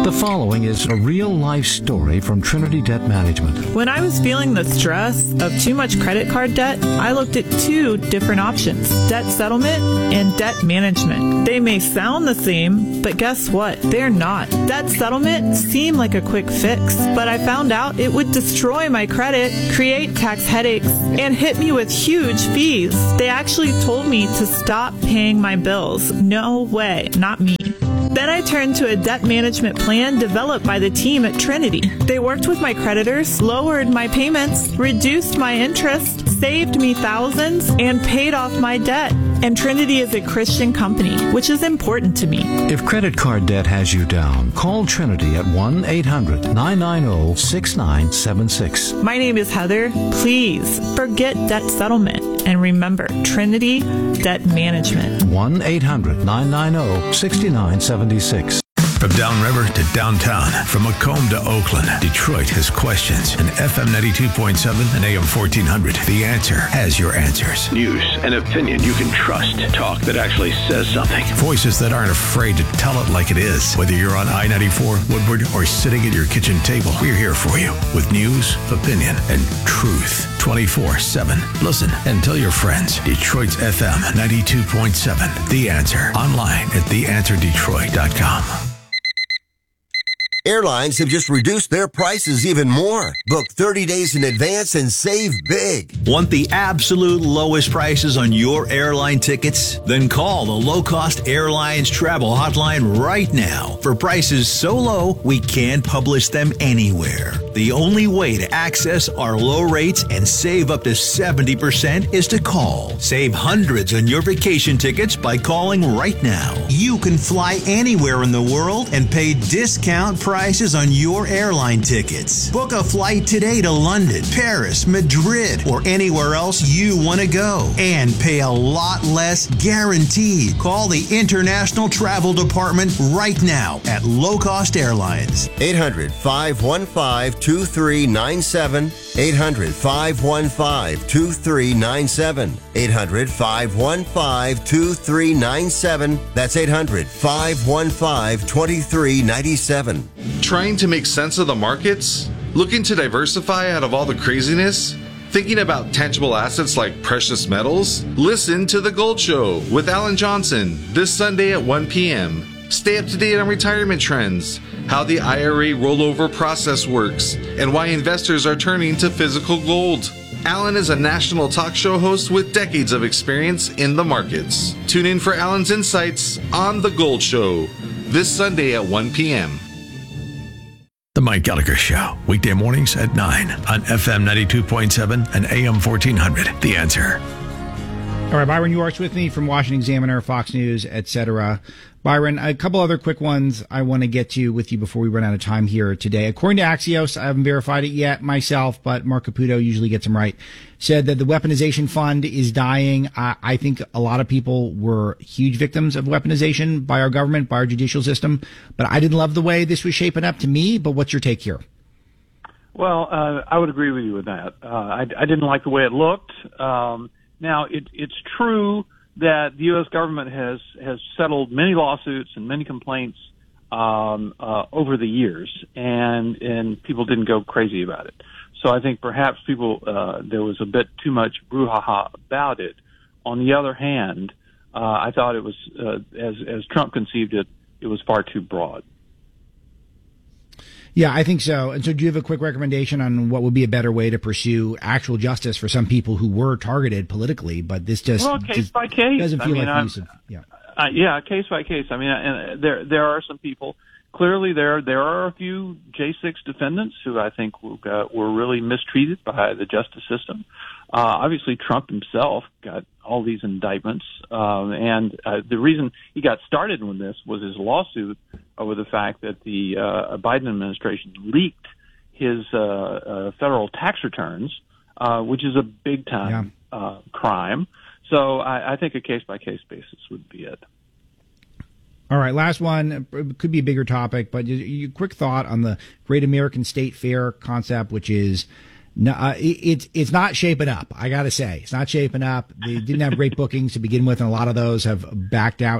The following is a real-life story from Trinity Debt Management. When I was feeling the stress of too much credit card debt, I looked at two different options: debt settlement and debt management. They may sound the same, but guess what? They're not. Debt settlement seemed like a quick fix, but I found out it would destroy my credit, create tax headaches, and hit me with huge fees. They actually told me to stop paying my bills. No way, not me. Then I turned to a debt management plan developed by the team at Trinity. They worked with my creditors, lowered my payments, reduced my interest, saved me thousands, and paid off my debt. And Trinity is a Christian company, which is important to me. If credit card debt has you down, call Trinity at 1-800-990-6976. My name is Heather. Please forget debt settlement and remember Trinity Debt Management. 1-800-990-6976. From downriver to downtown, from Macomb to Oakland, Detroit has questions. And FM 92.7 and AM 1400, The Answer has your answers. News and opinion you can trust. Talk that actually says something. Voices that aren't afraid to tell it like it is. Whether you're on I-94, Woodward, or sitting at your kitchen table, we're here for you with news, opinion, and truth. 24/7. Listen and tell your friends. Detroit's FM 92.7, The Answer. Online at theanswerdetroit.com. Airlines have just reduced their prices even more. Book 30 days in advance and save big. Want the absolute lowest prices on your airline tickets? Then call the Low Cost Airlines Travel Hotline right now for prices so low we can't publish them anywhere. The only way to access our low rates and save up to 70% is to call. Save hundreds on your vacation tickets by calling right now. You can fly anywhere in the world and pay discount prices on your airline tickets. Book a flight today to London, Paris, Madrid, or anywhere else you want to go and pay a lot less guaranteed. Call the International Travel Department right now at Low Cost Airlines. 800-515-2397. 800-515-2397. 800-515-2397. That's 800-515-2397. Trying to make sense of the markets? Looking to diversify out of all the craziness? Thinking about tangible assets like precious metals? Listen to The Gold Show with Alan Johnson this Sunday at 1 p.m. Stay up to date on retirement trends, how the IRA rollover process works, and why investors are turning to physical gold. Alan is a national talk show host with decades of experience in the markets. Tune in for Alan's insights on The Gold Show this Sunday at 1 p.m. The Mike Gallagher Show, weekday mornings at 9 on FM 92.7 and AM 1400. The Answer. All right, Byron York's with me from Washington Examiner, Fox News, etc. Byron, a couple other quick ones I want to get to with you before we run out of time here today. According to Axios, I haven't verified it yet myself, but Mark Caputo usually gets them right, said that the weaponization fund is dying. I think a lot of people were huge victims of weaponization by our government, by our judicial system, but I didn't love the way this was shaping up to me. But what's your take here? Well, I would agree with you with that. I didn't like the way it looked. Now, it's true that the U.S. government has settled many lawsuits and many complaints over the years, and people didn't go crazy about it. So I think perhaps people there was a bit too much brouhaha about it. On the other hand, I thought it was as Trump conceived it, it was far too broad. Yeah, I think so. And so do you have a quick recommendation on what would be a better way to pursue actual justice for some people who were targeted politically, but this just, case by case. Doesn't feel like use of, case by case. I mean, and there are some people. Clearly, there are a few J6 defendants who I think were really mistreated by the justice system. Obviously, Trump himself got all these indictments, and the reason he got started with this was his lawsuit over the fact that the Biden administration leaked his federal tax returns, which is a big time crime. So I think a case by case basis would be it. All right, last one. It could be a bigger topic, but your quick thought on the Great American State Fair concept, which is it's not shaping up. I got to say, it's not shaping up. They didn't have great bookings to begin with, and a lot of those have backed out.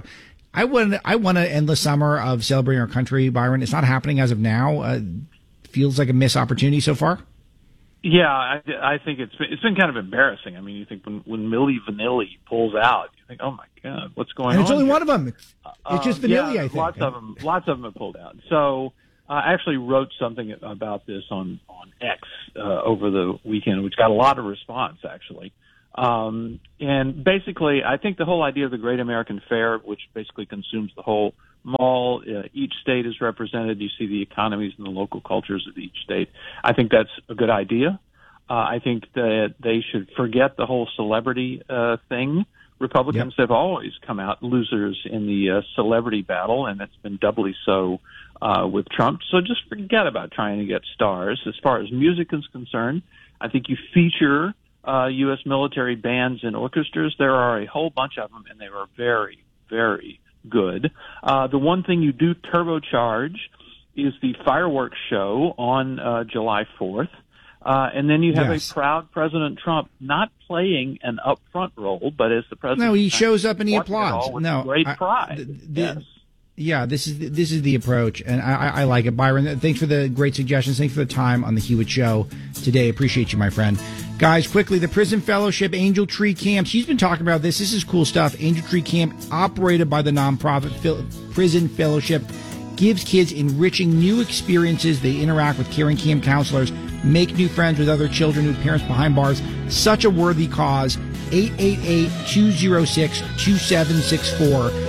I want to end the summer of celebrating our country, Byron. It's not happening as of now. Feels like a missed opportunity so far. Yeah, I think it's been kind of embarrassing. I mean, you think when Milli Vanilli pulls out, you think, oh my God, what's going on? And it's only here? one of them. It's just Vanilli, I think. Lots of them have pulled out. So I actually wrote something about this on X over the weekend, which got a lot of response actually. And basically, I think the whole idea of the Great American Fair, which basically consumes the whole mall, each state is represented. You see the economies and the local cultures of each state. I think that's a good idea. I think that they should forget the whole celebrity thing. Republicans have always come out losers in the celebrity battle, and it's been doubly so with Trump. So just forget about trying to get stars. As far as music is concerned, I think you feature U.S. military bands and orchestras. There are a whole bunch of them, and they are very, very good. The one thing you do turbocharge is the fireworks show on July 4th. And then you have a proud President Trump not playing an upfront role, but as the president. No, he shows up and he applauds. No, great pride. Yes. Yeah, this is the approach, and I like it. Byron, thanks for the great suggestions. Thanks for the time on the Hewitt Show today. Appreciate you, my friend. Guys, quickly, the Prison Fellowship, Angel Tree Camp. She's been talking about this. This is cool stuff. Angel Tree Camp, operated by the nonprofit Prison Fellowship, gives kids enriching new experiences. They interact with caring camp counselors, make new friends with other children whose parents behind bars. Such a worthy cause. 888-206-2764.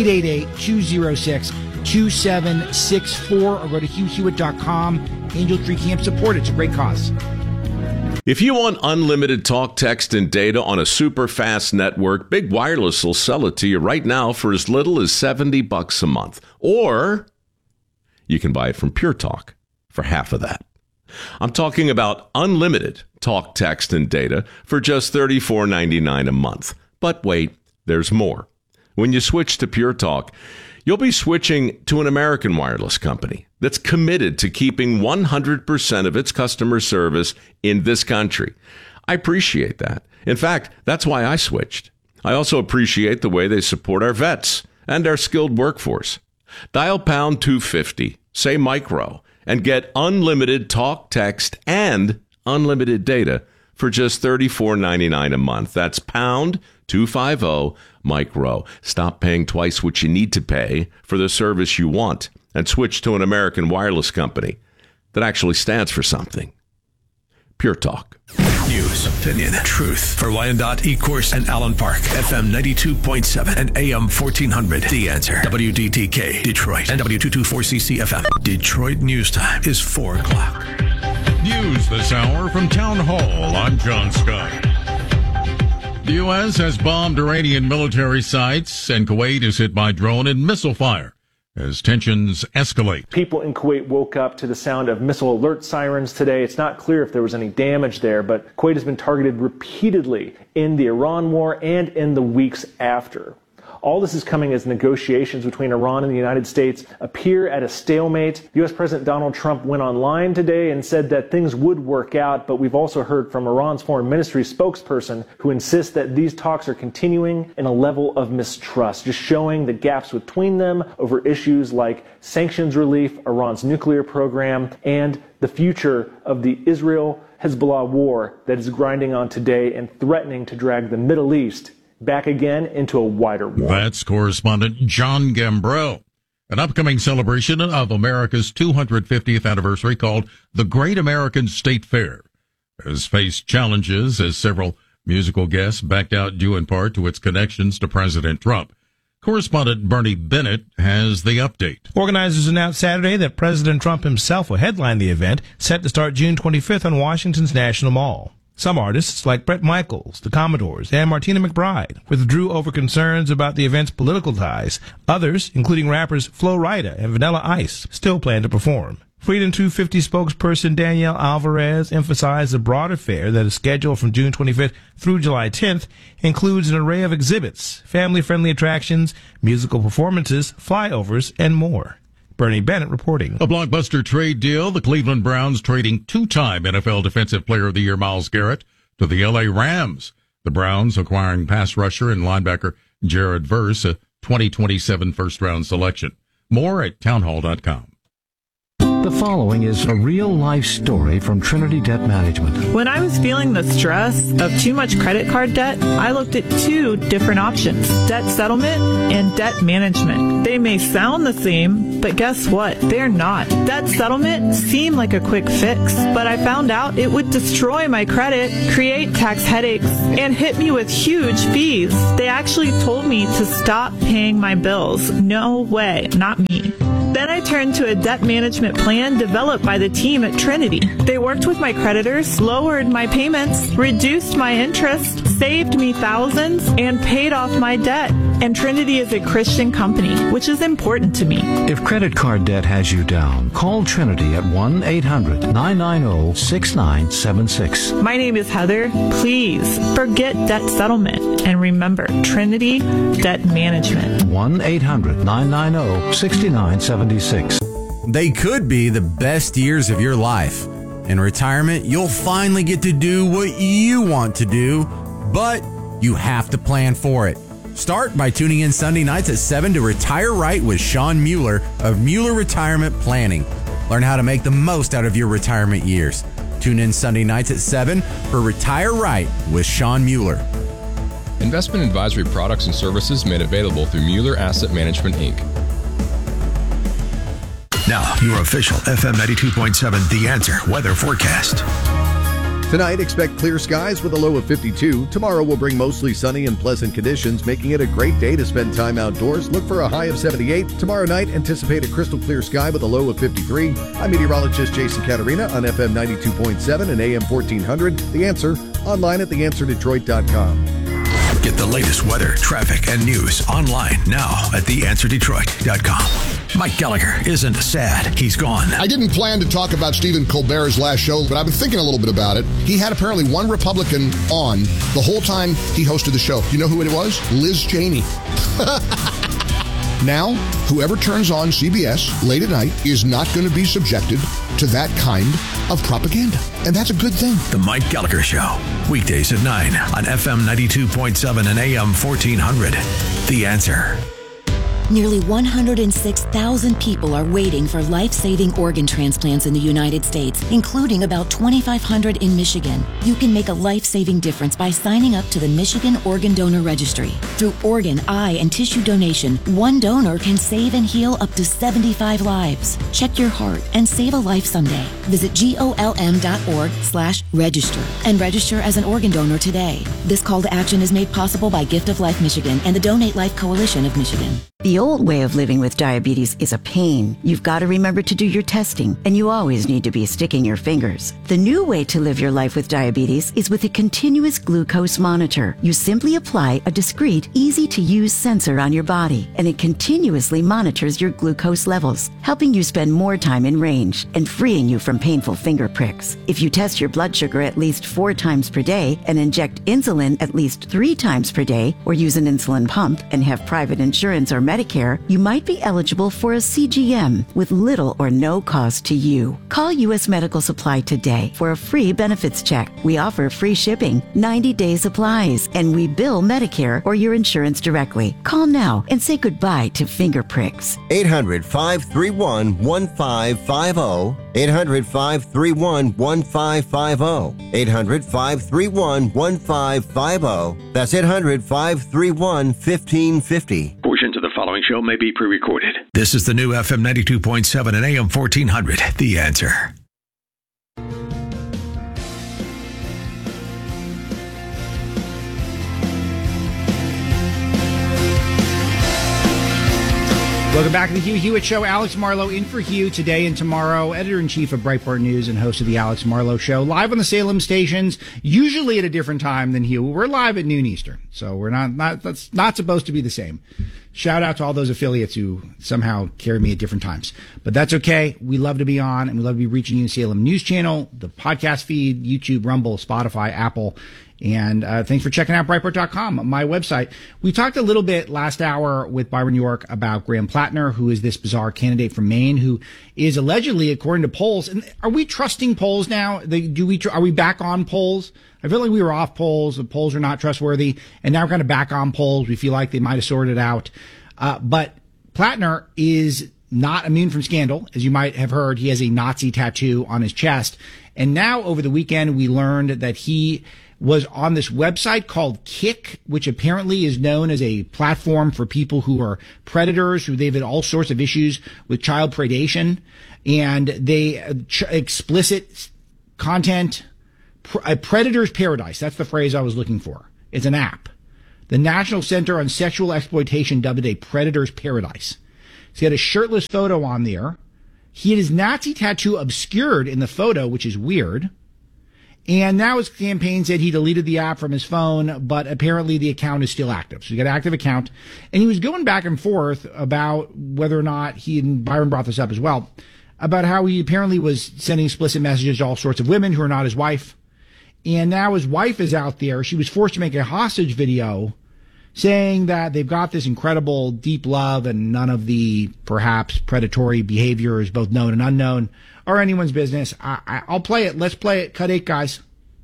888-206-2764, or go to HughHewitt.com. Angel Tree Camp, support it. It's a great cause. If you want unlimited talk, text, and data on a super fast network, Big Wireless will sell it to you right now for as little as $70 a month. Or you can buy it from Pure Talk for half of that. I'm talking about unlimited talk, text, and data for just $34.99 a month. But wait, there's more. When you switch to Pure Talk, you'll be switching to an American wireless company that's committed to keeping 100% of its customer service in this country. I appreciate that. In fact, that's why I switched. I also appreciate the way they support our vets and our skilled workforce. Dial pound 250, say micro, and get unlimited talk, text, and unlimited data for just $34.99 a month. That's pound 250 micro. Stop paying twice what you need to pay for the service you want and switch to an American wireless company that actually stands for something. Pure Talk. News, opinion, truth. For Wyandotte, Ecorse, and Allen Park. FM 92.7 and AM 1400. The Answer. WDTK, Detroit. And W224CC FM. Detroit News Time is 4 o'clock. News this hour from Town Hall. I'm John Scott. The U.S. has bombed Iranian military sites, and Kuwait is hit by drone and missile fire as tensions escalate. People in Kuwait woke up to the sound of missile alert sirens today. It's not clear if there was any damage there, but Kuwait has been targeted repeatedly in the Iran war and in the weeks after. All this is coming as negotiations between Iran and the United States appear at a stalemate. U.S. President Donald Trump went online today and said that things would work out, but we've also heard from Iran's foreign ministry spokesperson who insists that these talks are continuing in a level of mistrust, just showing the gaps between them over issues like sanctions relief, Iran's nuclear program, and the future of the Israel-Hezbollah war that is grinding on today and threatening to drag the Middle East back again into a wider war. That's correspondent John Gambreau. An upcoming celebration of America's 250th anniversary called the Great American State Fair has faced challenges as several musical guests backed out due in part to its connections to President Trump. Correspondent Bernie Bennett has the update. Organizers announced Saturday that President Trump himself will headline the event, set to start June 25th on Washington's National Mall. Some artists, like Bret Michaels, the Commodores, and Martina McBride, withdrew over concerns about the event's political ties. Others, including rappers Flo Rida and Vanilla Ice, still plan to perform. Freedom 250 spokesperson Danielle Alvarez emphasized the broader fair that is scheduled from June 25th through July 10th includes an array of exhibits, family-friendly attractions, musical performances, flyovers, and more. Bernie Bennett reporting. A blockbuster trade deal, the Cleveland Browns trading two-time NFL Defensive Player of the Year Myles Garrett to the L.A. Rams. The Browns acquiring pass rusher and linebacker Jared Verse, a 2027 first-round selection. More at townhall.com. The following is a real-life story from Trinity Debt Management. When I was feeling the stress of too much credit card debt, I looked at two different options: debt settlement and debt management. They may sound the same, but guess what? They're not. Debt settlement seemed like a quick fix, but I found out it would destroy my credit, create tax headaches, and hit me with huge fees. They actually told me to stop paying my bills. No way, not me. Then I turned to a debt management plan developed by the team at Trinity. They worked with my creditors, lowered my payments, reduced my interest, saved me thousands, and paid off my debt. And Trinity is a Christian company, which is important to me. If credit card debt has you down, call Trinity at 1-800-990-6976. My name is Heather. Please forget debt settlement and remember Trinity Debt Management. 1-800-990-6976. They could be the best years of your life. In retirement, you'll finally get to do what you want to do, but you have to plan for it. Start by tuning in Sunday nights at 7 to Retire Right with Sean Mueller of Mueller Retirement Planning. Learn how to make the most out of your retirement years. Tune in Sunday nights at 7 for Retire Right with Sean Mueller. Investment advisory products and services made available through Mueller Asset Management, Inc. Now, your official FM 92.7 The Answer weather forecast. Tonight, expect clear skies with a low of 52. Tomorrow will bring mostly sunny and pleasant conditions, making it a great day to spend time outdoors. Look for a high of 78. Tomorrow night, anticipate a crystal clear sky with a low of 53. I'm meteorologist Jason Caterina on FM 92.7 and AM 1400. The Answer, online at theanswerdetroit.com. Get the latest weather, traffic, and news online now at theanswerdetroit.com. Mike Gallagher isn't sad. He's gone. I didn't plan to talk about Stephen Colbert's last show, but I've been thinking a little bit about it. He had apparently one Republican on the whole time he hosted the show. You know who it was? Liz Cheney. Now, whoever turns on CBS late at night is not going to be subjected to that kind of propaganda. And that's a good thing. The Mike Gallagher Show. Weekdays at 9 on FM 92.7 and AM 1400. The Answer. Nearly 106,000 people are waiting for life-saving organ transplants in the United States, including about 2,500 in Michigan. You can make a life-saving difference by signing up to the Michigan Organ Donor Registry. Through organ, eye, and tissue donation, one donor can save and heal up to 75 lives. Check your heart and save a life someday. Visit golm.org/register and register as an organ donor today. This call to action is made possible by Gift of Life Michigan and the Donate Life Coalition of Michigan. The old way of living with diabetes is a pain. You've got to remember to do your testing, and you always need to be sticking your fingers. The new way to live your life with diabetes is with a continuous glucose monitor. You simply apply a discreet, easy-to-use sensor on your body, and it continuously monitors your glucose levels, helping you spend more time in range and freeing you from painful finger pricks. If you test your blood sugar at least 4 times per day and inject insulin at least 3 times per day, or use an insulin pump and have private insurance or Medicare, you might be eligible for a CGM with little or no cost to you. Call U.S. Medical Supply today for a free benefits check. We offer free shipping, 90-day supplies, and we bill Medicare or your insurance directly. Call now and say goodbye to finger pricks. 800-531-1550. 800-531-1550. 800-531-1550. That's 800-531-1550. Portions of the following show may be pre-recorded. This is the new FM 92.7 and AM 1400. The Answer. Welcome back to the Hugh Hewitt Show. Alex Marlowe in for Hugh today and tomorrow. Editor-in-chief of Breitbart News and host of the Alex Marlowe Show. Live on the Salem stations, usually at a different time than Hugh. We're live at noon Eastern, so we're that's not supposed to be the same. Shout out to all those affiliates who somehow carry me at different times. But that's okay. We love to be on, and we love to be reaching you. Salem News Channel, the podcast feed, YouTube, Rumble, Spotify, Apple. And thanks for checking out Breitbart.com, my website. We talked a little bit last hour with Byron York about Graham Plattner, who is this bizarre candidate from Maine, who is allegedly, according to polls, and are we trusting polls now? Are we back on polls? I feel like we were off polls. The polls are not trustworthy, and now we're kind of back on polls. We feel like they might have sorted out. But Plattner is not immune from scandal. As you might have heard, he has a Nazi tattoo on his chest. And now over the weekend, we learned that he was on this website called Kick, which apparently is known as a platform for people who are predators, who they've had all sorts of issues with child predation, and they explicit content, a predator's paradise. That's the phrase I was looking for. It's an app. The National Center on Sexual Exploitation dubbed it a predator's paradise. So he had a shirtless photo on there. He had his Nazi tattoo obscured in the photo, which is weird. And now his campaign said he deleted the app from his phone, but apparently the account is still active. So he got an active account. And he was going back and forth about whether or not he, and Byron brought this up as well, about how he apparently was sending explicit messages to all sorts of women who are not his wife. And now his wife is out there. She was forced to make a hostage video saying that they've got this incredible deep love and none of the perhaps predatory behaviors, both known and unknown, are anyone's business. I'll play it. Let's play it. Cut 8, guys.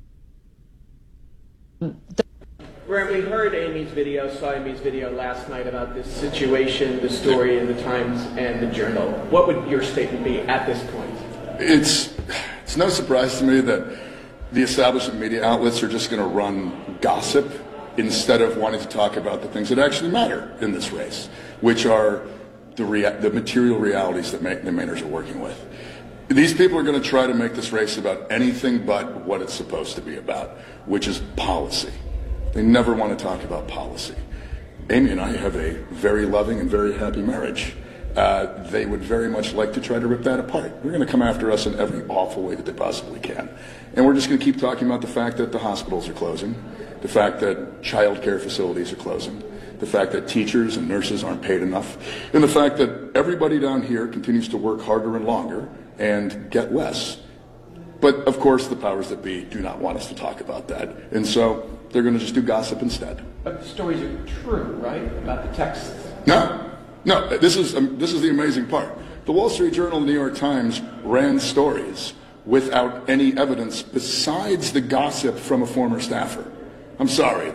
Graham, we heard saw Amy's video last night about this situation, the story in the Times and the Journal. What would your statement be at this point? It's no surprise to me that the establishment media outlets are just going to run gossip instead of wanting to talk about the things that actually matter in this race, which are the material realities that the Mainers are working with. These people are going to try to make this race about anything but what it's supposed to be about, which is policy. They never want to talk about policy. Amy and I have a very loving and very happy marriage. They would very much like to try to rip that apart. They're going to come after us in every awful way that they possibly can. And we're just going to keep talking about the fact that the hospitals are closing, the fact that child care facilities are closing, the fact that teachers and nurses aren't paid enough, and the fact that everybody down here continues to work harder and longer and get less. But, of course, the powers that be do not want us to talk about that. And so they're going to just do gossip instead. But the stories are true, right, about the texts? No. This is the amazing part. The Wall Street Journal and the New York Times ran stories without any evidence besides the gossip from a former staffer. I'm sorry.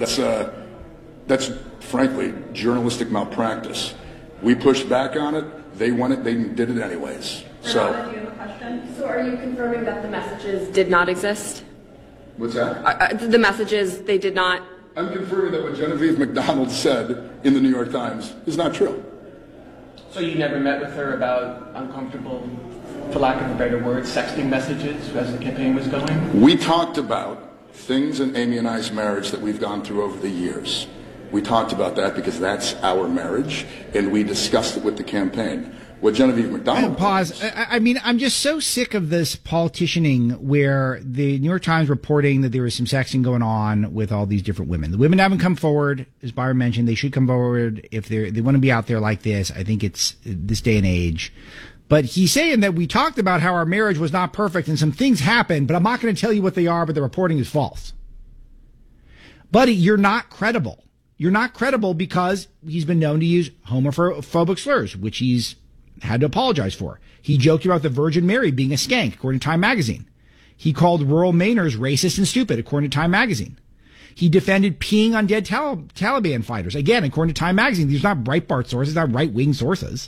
That's frankly journalistic malpractice. We pushed back on it. They won it. They did it anyways. So, do you have a question? So are you confirming that the messages did not exist? What's that? The messages, they did not. I'm confirming that what Genevieve McDonald said in the New York Times is not true. So you never met with her about uncomfortable, for lack of a better word, sexting messages as the campaign was going? We talked about things in Amy and I's marriage that we've gone through over the years. We talked about that because that's our marriage, and we discussed it with the campaign. What Genevieve McDonald... Pause. I mean, I'm just so sick of this politicianing where the New York Times reporting that there was some sexting going on with all these different women. The women haven't come forward. As Byron mentioned, they should come forward if they want to be out there like this. I think it's this day and age. But he's saying that we talked about how our marriage was not perfect and some things happened, but I'm not going to tell you what they are, but the reporting is false. Buddy, you're not credible. You're not credible because he's been known to use homophobic slurs, which he's had to apologize for. He joked about the Virgin Mary being a skank, according to Time Magazine. He called rural Mainers racist and stupid, according to Time Magazine. He defended peeing on dead Taliban fighters. Again, according to Time Magazine, these are not Breitbart sources, not right-wing sources.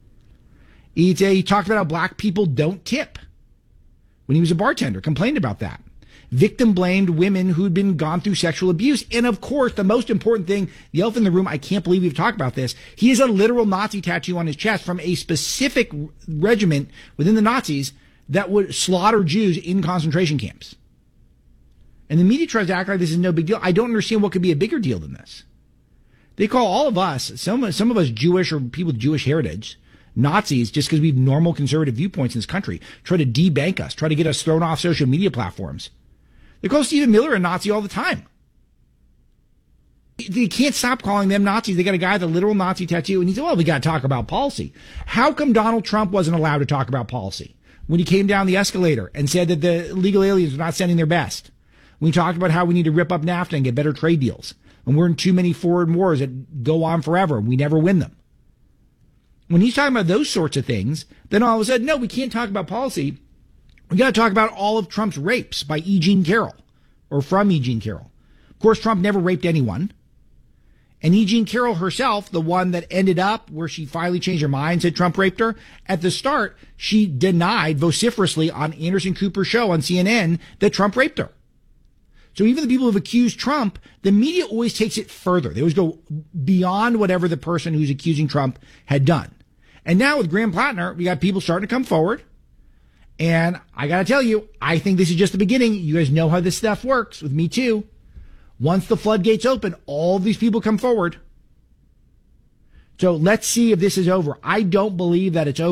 He talked about how black people don't tip. When he was a bartender, complained about that. Victim blamed women who'd gone through sexual abuse. And of course, the most important thing, the elephant in the room, I can't believe we've talked about this. He has a literal Nazi tattoo on his chest from a specific regiment within the Nazis that would slaughter Jews in concentration camps. And the media tries to act like this is no big deal. I don't understand what could be a bigger deal than this. They call all of us, some of us Jewish or people with Jewish heritage, Nazis just because we have normal conservative viewpoints in this country, try to debank us, try to get us thrown off social media platforms. They call Stephen Miller a Nazi all the time. They can't stop calling them Nazis. They got a guy with a literal Nazi tattoo, and he said, well, we got to talk about policy. How come Donald Trump wasn't allowed to talk about policy when he came down the escalator and said that the illegal aliens were not sending their best? When he talked about how we need to rip up NAFTA and get better trade deals. And we're in too many foreign wars that go on forever, and we never win them. When he's talking about those sorts of things, then all of a sudden, no, we can't talk about policy. We got to talk about all of Trump's rapes by E. Jean Carroll, or from E. Jean Carroll. Of course, Trump never raped anyone. And E. Jean Carroll herself, the one that ended up where she finally changed her mind, said Trump raped her, at the start, she denied vociferously on Anderson Cooper's show on CNN that Trump raped her. So even the people who have accused Trump, the media always takes it further. They always go beyond whatever the person who's accusing Trump had done. And now with Graham Plattner, we got people starting to come forward. And I got to tell you, I think this is just the beginning. You guys know how this stuff works with Me Too. Once the floodgates open, all of these people come forward. So let's see if this is over. I don't believe that it's over.